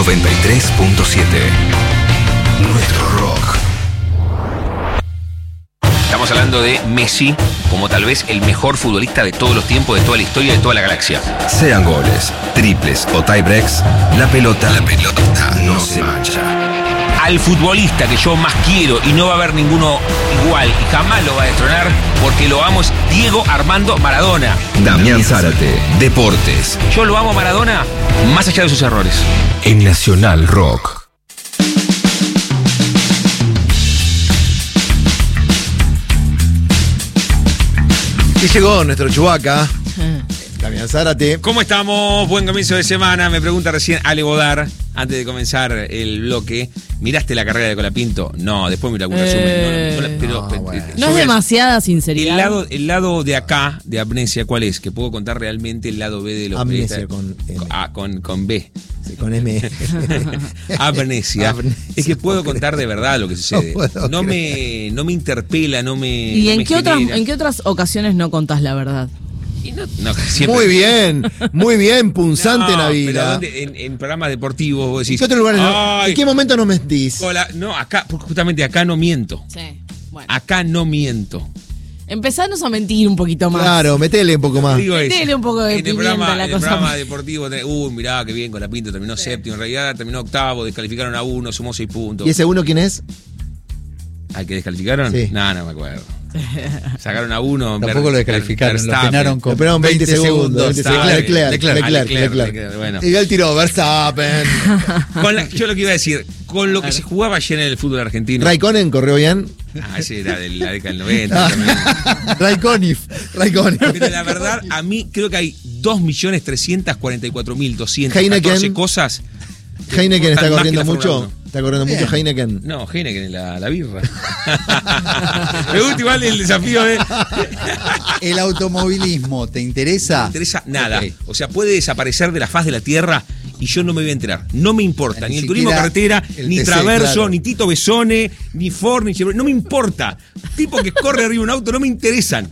93.7. Nuestro rock. Estamos hablando de Messi como tal vez el mejor futbolista de todos los tiempos, de toda la historia, de toda la galaxia. Sean goles, triples o tiebreaks, la pelota no se mancha. Al futbolista que yo más quiero, y no va a haber ninguno igual, y jamás lo va a destronar, porque lo amo, es Diego Armando Maradona. Damián Zárate, Deportes. Yo lo amo a Maradona más allá de sus errores. En Nacional Rock. Y llegó nuestro Chewbacca, Damián Zárate. ¿Cómo estamos? Buen comienzo de semana. Me pregunta recién Ale Bodar, antes de comenzar el bloque. ¿Miraste la carrera de Colapinto? No, después mira algún resumen. No es demasiada sinceridad. El lado de acá, de Amnesia, ¿cuál es? Que puedo contar realmente el lado B de los Amnesia con B. Sí, con M. Amnesia. Es que puedo contar de verdad lo que sucede. No me interpela, no me. ¿Y en qué otras ocasiones no contás la verdad? Y no, siempre. Muy bien, punzante Navila. Pero en programas deportivos vos decís. ¿En qué otro lugar ¿En qué momento no mentís? No, acá, justamente acá no miento. Sí, bueno. Acá no miento. Empezanos a mentir un poquito más. Claro, metele un poco más. Metele un poco de pimienta a la cosa. En el programa deportivo, mirá qué bien Colapinto, terminó séptimo, en realidad terminó octavo, descalificaron a uno, sumó 6 puntos. ¿Y ese uno quién es? ¿Al que descalificaron? Sí. No me acuerdo. Sacaron a uno. Tampoco lo descalificaron, lo penaron con 20 segundos. Leclerc. Bueno. Y él tiró Verstappen. Yo lo que iba a decir, con lo que se jugaba ayer en el fútbol argentino. ¿Raikkonen corrió bien? Ese era de la década del 90. Raikkonen. Pero la verdad, a mí creo que hay 2.344.214 cosas. Heineken está corriendo mucho. ¿Está corriendo mucho Heineken? No, Heineken es la birra. Me gusta igual el desafío de... ¿El automovilismo te interesa? No me interesa nada. Okay. O sea, puede desaparecer de la faz de la tierra y yo no me voy a enterar. No me importa. Ni el turismo carretera, ni Traverso, claro, ni Tito Besone, ni Ford, ni Chevrolet. No me importa. Tipo que corre arriba de un auto, no me interesan.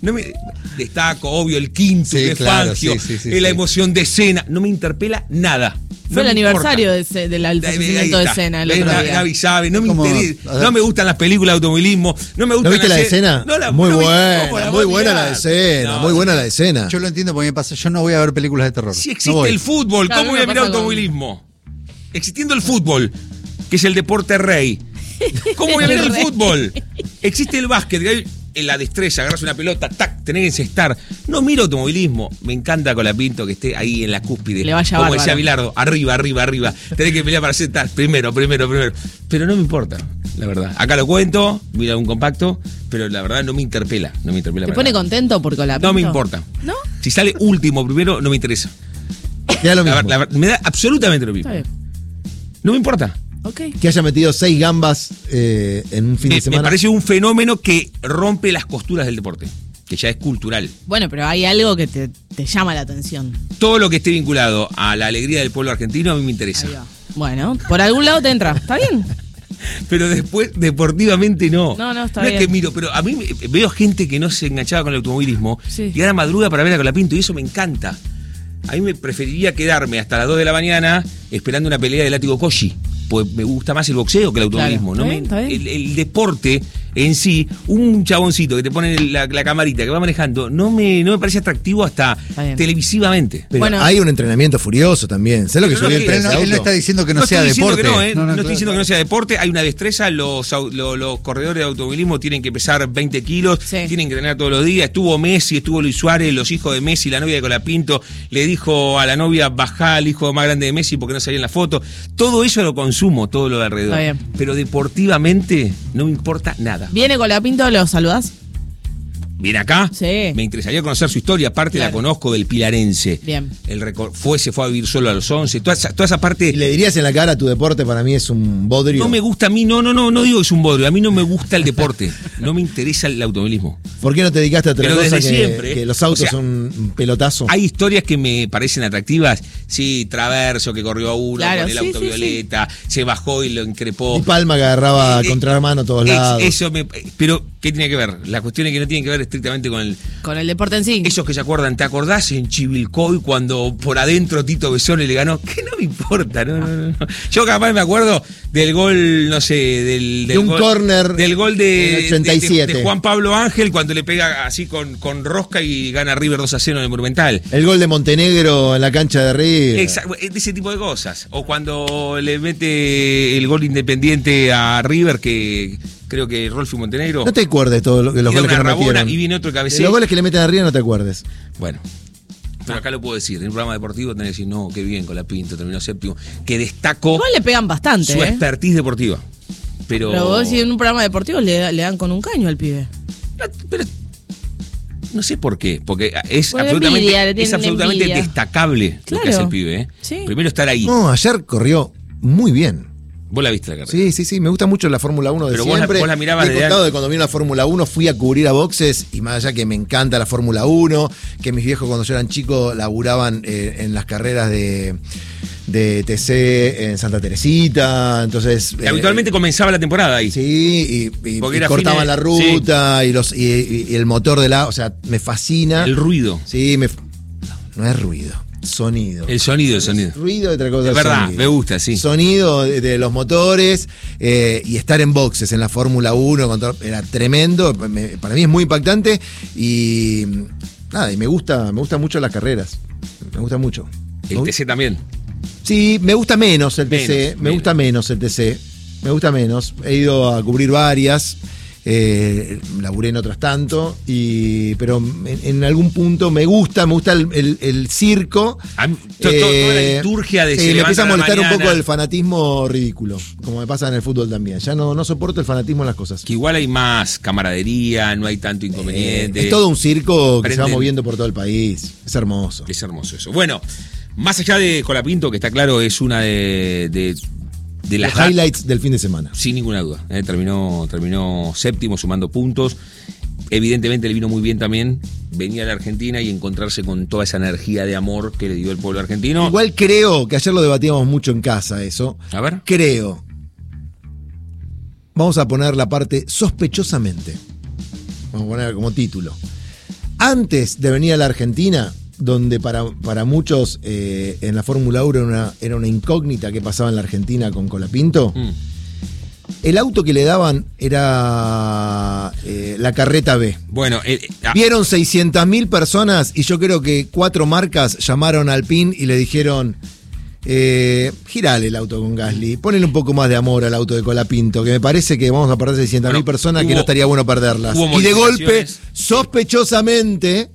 Destaco, obvio, el quinto de Fangio, la emoción de Senna. No me interpela nada. Fue el aniversario del fallecimiento de Senna el otro día. Gaby sabe, no me interesa. No me gustan las películas de automovilismo. No me gustan. ¿No viste la de Senna? Muy buena la de Senna. Muy buena la de Senna. Yo lo entiendo porque me pasa. Yo no voy a ver películas de terror. Si existe el fútbol, ¿cómo voy a mirar automovilismo? Existiendo el fútbol, que es el deporte rey. ¿Cómo voy a ver el fútbol? Existe el básquet, en la destreza, agarras una pelota, tac, tenés que encestar. No miro automovilismo. Me encanta Colapinto que esté ahí en la cúspide. Le vaya como bárbaro. decía Bilardo, arriba. Tenés que pelear para sentar primero. Pero no me importa, la verdad. Acá lo cuento, mira un compacto, pero la verdad no me interpela. ¿Te pone contento por Colapinto? No me importa. ¿No? Si sale último primero, no me interesa. Lo mismo. Me da absolutamente lo mismo. No me importa. Okay. Que haya metido 6 gambas en un fin de semana. Me parece un fenómeno que rompe las costuras del deporte, que ya es cultural. Bueno, pero hay algo que te llama la atención. Todo lo que esté vinculado a la alegría del pueblo argentino a mí me interesa. Bueno, por algún lado te entra, ¿está bien? Pero después, deportivamente no. No, está bien. No es que miro, pero a mí veo gente que no se enganchaba con el automovilismo y ahora madruga para ver a Colapinto y eso me encanta. A mí me preferiría quedarme hasta las 2 de la mañana esperando una pelea de látigo Koji. Pues me gusta más el boxeo que el automovilismo. Claro, ¿no? El deporte en sí, un chaboncito que te pone la camarita que va manejando, no me parece atractivo hasta televisivamente. Pero hay un entrenamiento furioso también. ¿Sabes lo que suele él no está diciendo que no sea deporte. No estoy diciendo que no sea deporte. Hay una destreza. Los corredores de automovilismo tienen que pesar 20 kilos, tienen que entrenar todos los días. Estuvo Messi, estuvo Luis Suárez, los hijos de Messi, la novia de Colapinto le dijo a la novia, bajá al hijo más grande de Messi porque no salía en la foto. Todo eso lo consumo, todo lo de alrededor. Pero deportivamente no me importa nada. ¿Viene Colapinto? ¿Lo saludás? ¿Viene acá? Sí. Me interesaría conocer su historia. Aparte la conozco del pilarense. Bien. Se fue a vivir solo a los 11. Toda esa parte... ¿Y le dirías en la cara tu deporte para mí es un bodrio? No me gusta a mí, no digo que es un bodrio. A mí no me gusta el deporte. No me interesa el automovilismo. ¿Por qué no te dedicaste a otra cosa siempre, que los autos son un pelotazo? Hay historias que me parecen atractivas. Sí, Traverso que corrió a uno con el auto violeta, se bajó y lo increpó. Y Palma que agarraba contramano a todos lados. Pero ¿Qué tiene que ver? La cuestión es que no tiene que ver estrictamente con el deporte en sí. Esos que se acuerdan, ¿te acordás en Chivilcoy cuando por adentro Tito Besone le ganó? Que no me importa, no. Yo capaz me acuerdo del gol, no sé, de un córner del gol de 87. De Juan Pablo Ángel cuando le pega así con rosca y gana River 2-0 en el Monumental. El gol de Montenegro en la cancha de River. Exacto, de ese tipo de cosas. O cuando le mete el gol Independiente a River, que creo que Rolfi Montenegro. No te acuerdes todos los goles que no metieron. Y viene otro cabeceo. Los goles que le meten a River no te acuerdes. Bueno. Pero acá lo puedo decir, en un programa deportivo tenés que decir, no, qué bien, Colapinto terminó séptimo, que destacó. Igual le pegan bastante, su expertise deportiva. Pero vos decís, en un programa deportivo le dan con un caño al pibe. Pero no sé por qué, porque es absolutamente destacable lo que hace el pibe. Sí. Primero estar ahí. No, ayer corrió muy bien. Vos la viste la carrera. Sí, me gusta mucho la Fórmula 1 de pero siempre. Vos la mirabas de cuando vino la Fórmula 1 fui a cubrir a boxes y más allá que me encanta la Fórmula 1, que mis viejos cuando yo eran chico laburaban en las carreras de TC en Santa Teresita, entonces habitualmente comenzaba la temporada ahí. Sí, y cortaban la ruta, sí. y el motor o sea, me fascina. El ruido. Sí, no es ruido. Sonido. El sonido. Ruido y otra cosa. Es verdad, sonido. me gusta, sí. Sonido de los motores y estar en boxes en la Fórmula 1 era tremendo. Para mí es muy impactante y nada, y me gusta mucho las carreras. Me gusta mucho. ¿El TC también? Sí, me gusta menos el TC. Me gusta menos el TC. Me gusta menos. He ido a cubrir varias. Laburé en otras tanto, pero en algún punto me gusta el circo. Toda la liturgia de me empieza a molestar un poco el fanatismo ridículo, como me pasa en el fútbol también. Ya no soporto el fanatismo en las cosas. Que igual hay más camaradería, no hay tanto inconveniente. Es todo un circo que se va moviendo por todo el país. Es hermoso. Es hermoso eso. Bueno, más allá de Colapinto, que está claro, es una de las highlights del fin de semana. Sin ninguna duda. Terminó séptimo sumando puntos. Evidentemente le vino muy bien también venir a la Argentina y encontrarse con toda esa energía de amor que le dio el pueblo argentino. Igual creo que ayer lo debatíamos mucho en casa eso. A ver. Creo. Vamos a poner la parte sospechosamente. Vamos a poner como título. Antes de venir a la Argentina, donde para muchos en la Fórmula 1 era una incógnita que pasaba en la Argentina con Colapinto. El auto que le daban era la carreta B. Bueno, vieron 600.000 personas y yo creo que 4 marcas llamaron al PIN y le dijeron girale el auto con Gasly, ponle un poco más de amor al auto de Colapinto, que me parece que vamos a perder 600.000 personas que no estaría bueno perderlas. Y de golpe, sospechosamente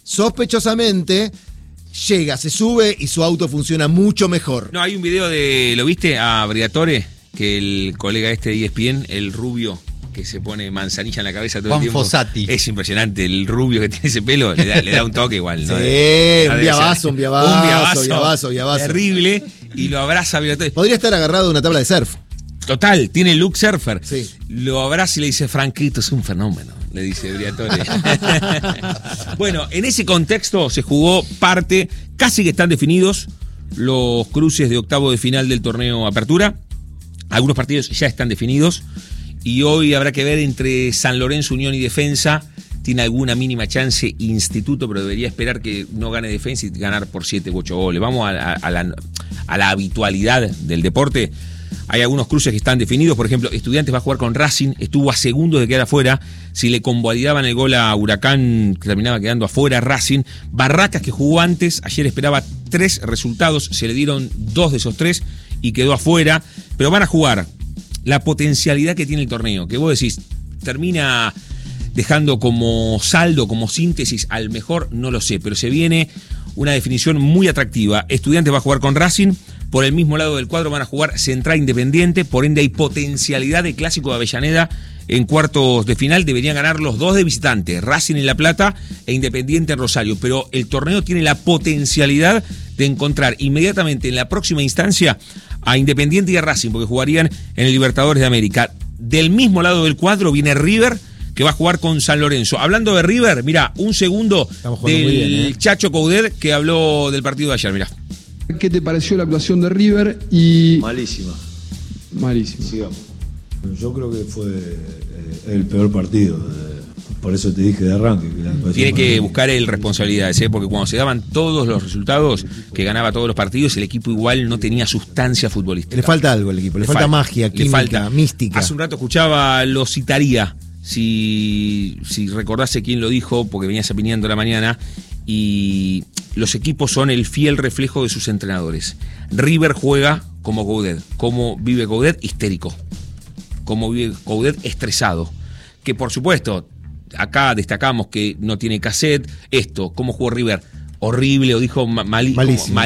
llega, se sube y su auto funciona mucho mejor. No, hay un video ¿lo viste? A Briatore, que el colega de ESPN, el rubio que se pone manzanilla en la cabeza todo el tiempo. Fossati. Es impresionante, el rubio que tiene ese pelo, le da un toque igual, ¿no? Sí, un viavazo. Terrible, y lo abraza a Briatore. Podría estar agarrado de una tabla de surf. Total, tiene look surfer. Sí. Lo abraza y le dice, Franquito, es un fenómeno, le dice Briatore. Bueno, en ese contexto se jugó parte, casi que están definidos los cruces de octavo de final del torneo Apertura. Algunos partidos ya están definidos y hoy habrá que ver entre San Lorenzo, Unión y Defensa. Tiene alguna mínima chance Instituto, pero debería esperar que no gane Defensa y ganar por 7 u 8 goles. Vamos a la habitualidad del deporte. Hay algunos cruces que están definidos. Por ejemplo, Estudiantes va a jugar con Racing. Estuvo a segundos de quedar afuera. Si le convalidaban el gol a Huracán, terminaba quedando afuera Racing. Barracas, que jugó antes, ayer esperaba 3 resultados. Se le dieron 2 de esos 3 y quedó afuera. Pero van a jugar. La potencialidad que tiene el torneo, que vos decís, termina dejando como saldo, como síntesis al mejor, no lo sé. Pero se viene una definición muy atractiva. Estudiantes va a jugar con Racing. Por el mismo lado del cuadro van a jugar Central Independiente, por ende hay potencialidad de clásico de Avellaneda en cuartos de final. Deberían ganar los 2 de visitante, Racing en La Plata e Independiente en Rosario. Pero el torneo tiene la potencialidad de encontrar inmediatamente en la próxima instancia a Independiente y a Racing, porque jugarían en el Libertadores de América. Del mismo lado del cuadro viene River, que va a jugar con San Lorenzo. Hablando de River, mirá, un segundo del bien, Chacho Coudet, que habló del partido de ayer, mirá. ¿Qué te pareció la actuación de River? Malísima. Malísima. Sigamos. Yo creo que fue el peor partido. Por eso te dije de arranque. Tiene que buscar el responsabilidades, porque cuando se daban todos los resultados, que ganaba todos los partidos, el equipo igual no tenía sustancia futbolística. Le falta algo al equipo, le falta magia, química, mística. Hace un rato escuchaba, lo citaría, si recordase quién lo dijo, porque venía opinando la mañana, y los equipos son el fiel reflejo de sus entrenadores. River juega como Coudet. ¿Cómo vive Coudet? Histérico. ¿Cómo vive Coudet? Estresado. Que por supuesto, acá destacamos que no tiene cassette. ¿Cómo jugó River? Horrible, o dijo malísimo.